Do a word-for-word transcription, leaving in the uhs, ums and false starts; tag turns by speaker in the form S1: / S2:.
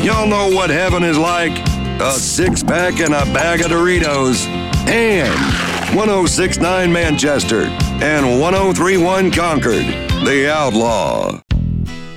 S1: Y'all know what heaven is like? A six-pack and a bag of Doritos. And one oh six point nine Manchester and one oh three point one Concord. The Outlaw.